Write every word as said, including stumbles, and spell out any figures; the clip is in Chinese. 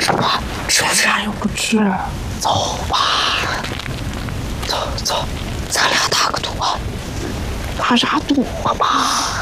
哇，吃不吃又不吃，走吧，走走，咱俩打个赌，打啥赌啊吧？